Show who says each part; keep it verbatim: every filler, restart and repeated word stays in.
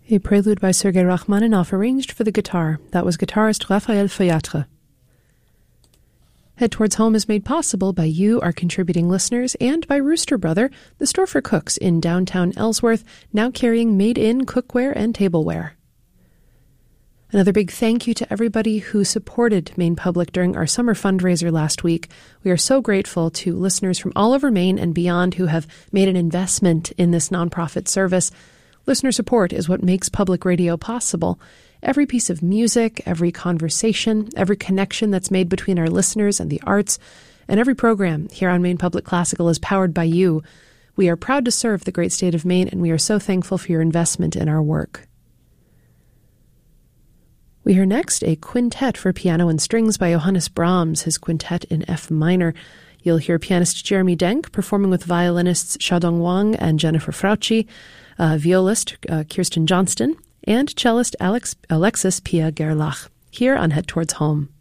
Speaker 1: A prelude by Sergei Rachmaninoff arranged for the guitar. That was guitarist Raphael Feuillatre. Head Towards Home is made possible by you, our contributing listeners, and by Rooster Brother, the store for cooks in downtown Ellsworth, now carrying made-in cookware and tableware. Another big thank you to everybody who supported Maine Public during our summer fundraiser last week. We are so grateful to listeners from all over Maine and beyond who have made an investment in this nonprofit service. Listener support is what makes public radio possible. Every piece of music, every conversation, every connection that's made between our listeners and the arts, and every program here on Maine Public Classical is powered by you. We are proud to serve the great state of Maine, and we are so thankful for your investment in our work. We hear next a quintet for piano and strings by Johannes Brahms, his quintet in F minor. You'll hear pianist Jeremy Denk performing with violinists Xiaodong Wang and Jennifer Frautschi, uh, violist uh, Kirsten Johnston, and cellist Alex, Alexis Pia Gerlach, here on Head Towards Home.